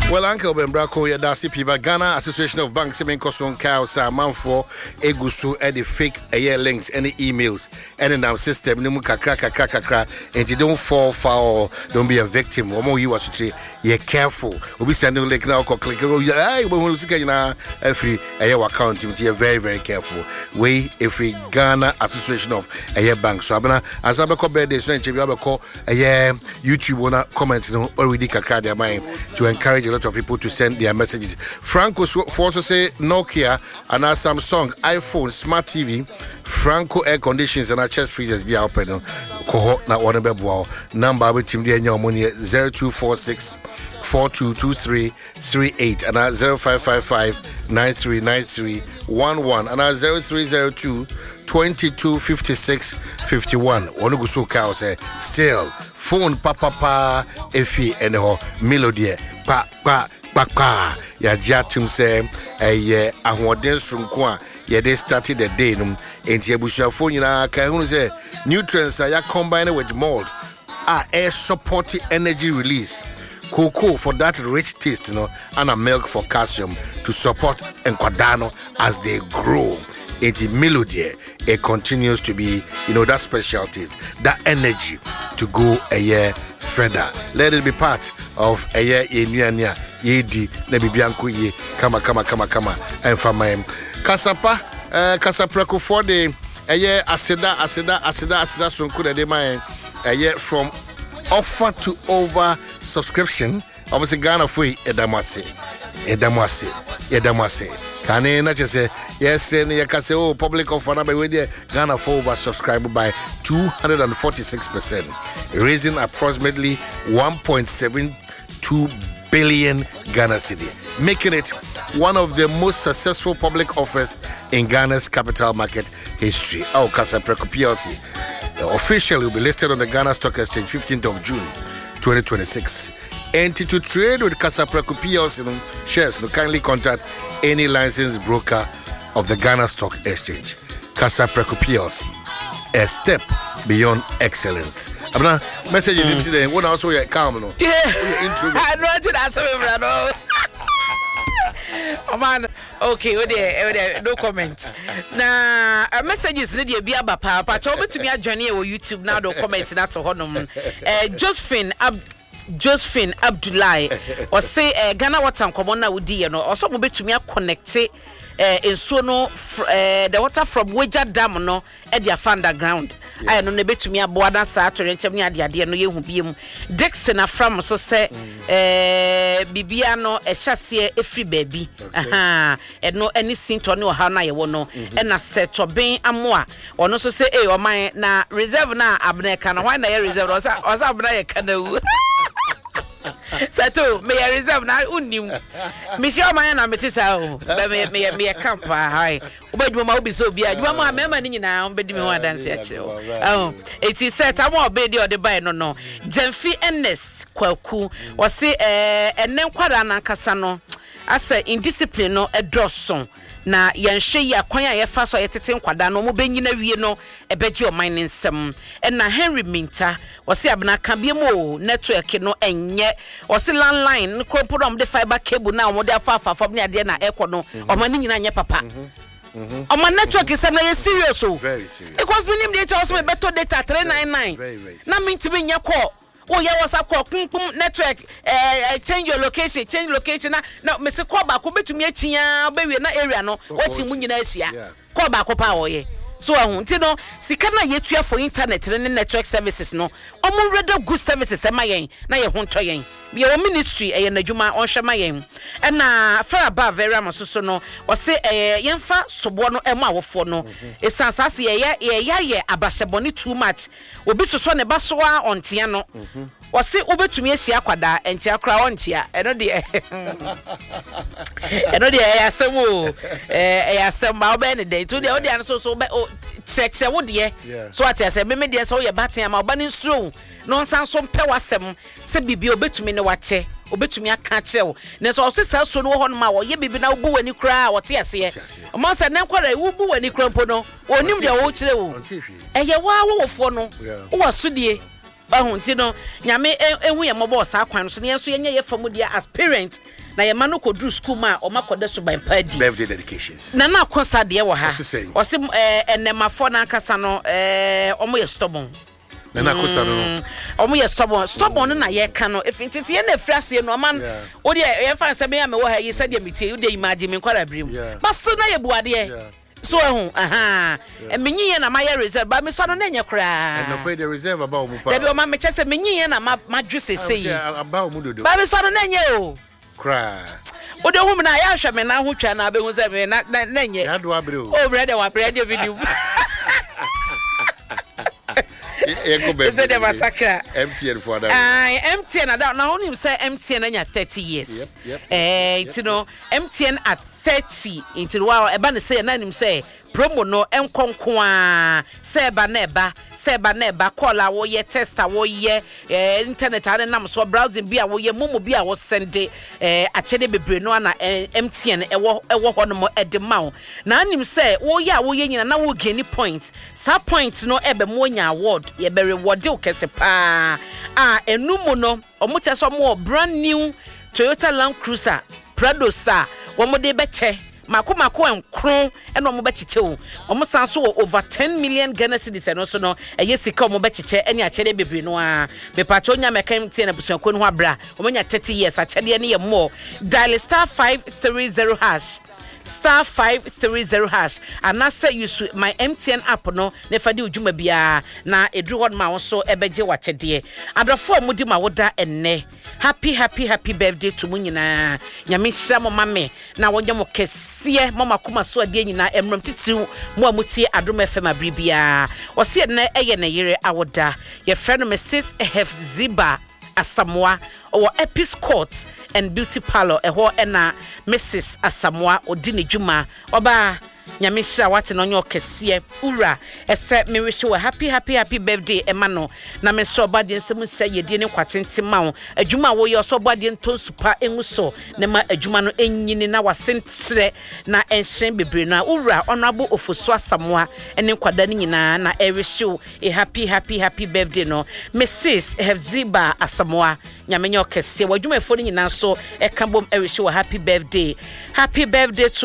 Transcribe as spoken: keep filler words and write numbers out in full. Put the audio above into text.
Well, Uncle Benbrako, Yadasi Piva, Ghana Association of Banks, Semenkoson, Kao, Samanfo, Egusu, any fake air links, any emails, any now system, Nimuka, Kraka, Kraka, Kraka, and you don't fall foul, don't be a victim. One more you watch it, you're careful. We'll be sending like now, click, oh, yeah, when we look at you every air account, you're very, very careful. We, if we Ghana Association of Air Banks, so Abana, as I call birthdays, so I call a YouTube wanna comments, you know, already Kaka, their mind to encourage a lot of people to send their messages. Franco for also say Nokia and our Samsung, iPhone, Smart T V, Franco air conditions and our chest freezers be open. Cohort na one bebo number with team the money zero two four six four two two three three eight and our zero five five five nine three nine three one one and our zero three zero two twenty-two fifty-six fifty-one. One go so cow say still phone papa pa efi and ho melody pa pa pa pa ya jatum say eh ahoden sonko a ye dey started the day num enti abusuafo nyina ka hu say nutrients are combined with mold are air support energy release cocoa for that rich taste, you know, and a milk for calcium to support enkwadano as they grow. It's a melody. It continues to be, you know, that special taste, that energy to go a year further. Let it be part of a year in Yania, Yedi, Nebi Bianco, ye, kama, kama, kama, kama, and from my Kasapa, uh, Kasapreko for the a year, Asida, Asida, Asida, Asida, Sunkuda de Mayan, a year from offer to over subscription. Obviously, Ghana free, Edamase, Edamase, Edamase. Can I not just say, yes, and you can say, oh, public offer number with Ghana for over subscribed by two hundred forty-six percent, raising approximately one point seven two billion Ghana cedi, making it one of the most successful public offers in Ghana's capital market history. Our Kasapreko P L C officially will be listed on the Ghana Stock Exchange fifteenth of June twenty twenty-six. And to trade with Kasapreko P L C shares, you kindly contact any licensed broker of the Ghana Stock Exchange. Kasapreko P L C, a step beyond excellence. Abna messages mm. today. What also you calm no? Yeah, I know to that some no. Oh man, okay, oh there, no comment. Na a messages need you be about papa. Tell me to me a journey on YouTube now. No comment na to honum. Eh, Josephine Ab. Josephine Abdullahi or say uh, Ghana water come on now with you know also be to me connect uh, in so no uh, the water from Wager Dam no at their underground. Yeah. I know ne be to me a border Saturday and me ade ade no ye hu biem Dixon afram so say eh bibia no e hyase efri baby aha e no any sinto no ha na ye wo no e na set oben amoa ono so say eh o man na reserve na abneka na why na ye reserve o sa o sa abna ye kana Sato me reserve na unim me sure man na metisa o me me me camp hi obedwuma ma obi so bia dwuma ma mema ni nyina obedi me ho adanse a kire o oh it is set am obedi o de buy no no Jemfi Ernest Kwaku o se eh enen kwara na nkasa no asa indiscipline no edroso na yenhwe yi akwan a yefa so yetete nkwada no mo benyina wie no ebeji o man nsem na Henry Minta o se abna kan bie mo network no enye o se landline kropodom de fiber cable na o de afa afa fam ne ade na ekọ o man nyina nye papa mhm o man network is na serious o very serious because we need data also better data three ninety-nine na minti be nye call. Oh yeah, what's up? Kum network. Uh, change your location. Change location. Na na me se call back. Obe to me tia. Obe we na area no. What you munyi na esia. Call back opa oye. So ahun ti no sika na yetua for internet ne network services no. Omo rather good services e ma yen na ye ho nto yen. Be your ministry e na dwuma on hwe ma yen. E na far above very amasoso no. O se eh yemfa sobo no e ma wofo no. E san sase ye ye ye abaseboni too much. Obi soso ne basoa ontia no. O se obetumi asia kwada entia kra ontia. E no de E no de e asem o. Eh e asem ba obe ne dey. To de o de an so so check check wo de. So ati asem me me de so ye baten ma oba ni nsuro. No nsan so mpe wasem se bibia obetumi ne wache obetumi aka chew ne so osesa so no ho no ma wo ye bibi na obu wani kra wo te ase o mo se ne nkwara wo bu wani kra mpo no onim de wo kire wo eye wa wo wofo no wo wasudie ba hu nti no nyame ehu ye mobo sa kwan so ne enso yenye ye famu dia as parent na ye ma no kodru school ma o makoda so ban padi birthday dedications na na kosa de wo ha o se eh enemafo na nkasa no eh omo ye stubborn na na kosa no omo ye stubborn stubborn na ye ka no if ntiti ye na frase no man o de ye fa se me ya me wo ha ye se de metie o de imagine me kwara brim bas na ye buade so ehun aha emenyi ye na ma ye reserve ba me so no na enye kra no pay the reserve about mu pa da bi o ma me chese menyi ye na ma madwu sesei about mu dodo ba me so no na enye o kra o de hu me na ya hwe me na ho twa na be hu se me na na enye ya do abre o o brother wa brother video Eko be. Is it a massacre? M T N for that. Ah, M T N that now only say M T N anya thirty years. Yep, yep. Eh, you know, M T N at thirty into wow, e ba ne say na nim say promo no enkonkwa say ba na eba say ba na eba call a wo ye test a wo ye eh internet a nam so browsing bi a wo ye momo bi a wo send eh achede bebre no na M T N e wo e wo ho no mo e de ma na nim say wo ye a wo ye nyina na wo gain points sa points no e be mo nya award ye be reward o kese pa ah enumu no omo che so mo brand new Toyota Land Cruiser Prado sa wo mo de be che mako mako enkron e no mo be chiche o omo san so over ten million Ghana cedis e no so no e yesika mo be chiche ene a chede bebre no a me pacho nya meka mtie na busuako no ho abra omo nya thirty years a chede ne ye mo dial star five three zero hash star five three zero hash and I say you my M T N app no nefa di ujuma bia na edru hon ma so ebeje wa chede adrofo mudi ma woda enne happy happy happy birthday to munyina nyame hira mo mame na wonye mo kese mo makoma so ade nyina emram titiu mo amutie adom F M abribia wo se ne eye ne yere awoda ye friend Missus Hefziba Asamoah or Episcourt and Beauty Parlor eho ena Missus Asamoah odini juma oba nyame hira wate no nyo kese ura ese me wish you a happy happy happy birthday emano na me so ba de nsem nsa yedie ne kwatente ma wo adwuma wo ye so ba de ntonsupa enguso ne ma adwuma no enyini na wasentre na enhyen bebre na ura honorable Ofosu Asamoah ene kwada ne nyina na e wish you a happy happy happy birthday no Missus Hefziba Asamoah nyame nyo kese wadwuma efo ne nyina so e ka bom e wish you a happy birthday happy birthday to